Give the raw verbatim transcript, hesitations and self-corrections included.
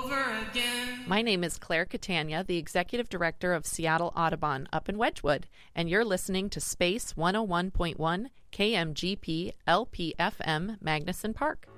over again. My name is Claire Catania, the Executive Director of Seattle Audubon up in Wedgwood, and you're listening to Space one oh one point one K M G P L P F M Magnuson Park.